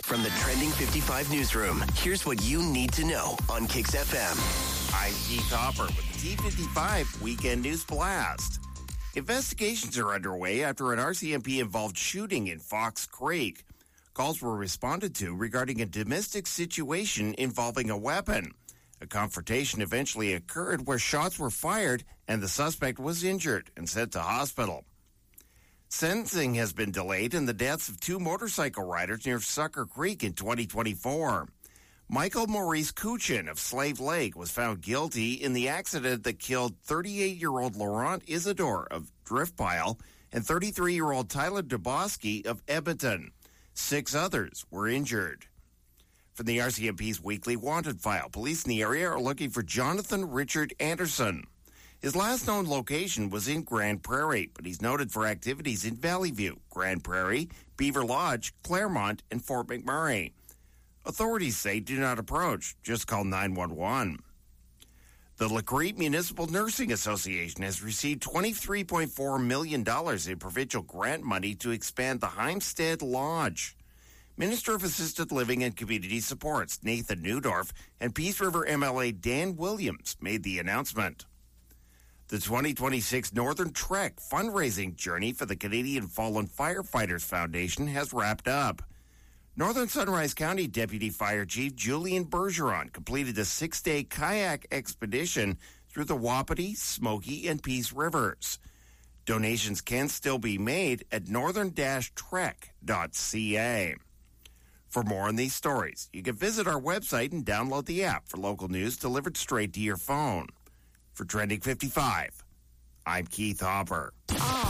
From the Trending 55 newsroom, here's what you need to know on Kix FM. I'm Keith Hopper with the T55 Weekend News Blast. Investigations are underway after an RCMP-involved shooting in Fox Creek. Calls were responded to regarding a domestic situation involving a weapon. A confrontation eventually occurred where shots were fired and the suspect was injured and sent to hospital. Sentencing has been delayed in the deaths of two motorcycle riders near Sucker Creek in 2024. Michael Maurice Kuchin of Slave Lake was found guilty in the accident that killed 38-year-old Laurent Isidore of Driftpile and 33-year-old Tyler Dubosky of Edmonton. 6 others were injured. From the RCMP's weekly wanted file, police in the area are looking for Jonathan Richard Anderson. His last known location was in Grand Prairie, but he's noted for activities in Valley View, Grand Prairie, Beaver Lodge, Claremont, and Fort McMurray. Authorities say do not approach, just call 911. The Lacrete Municipal Nursing Association has received $23.4 million in provincial grant money to expand the Heimstead Lodge. Minister of Assisted Living and Community Supports Nathan Neudorf and Peace River MLA Dan Williams made the announcement. The 2026 Northern Trek fundraising journey for the Canadian Fallen Firefighters Foundation has wrapped up. Northern Sunrise County Deputy Fire Chief Julian Bergeron completed a 6-day kayak expedition through the Wapiti, Smoky, and Peace Rivers. Donations can still be made at northern-trek.ca. For more on these stories, you can visit our website and download the app for local news delivered straight to your phone. For Trending 55, I'm Keith Hopper.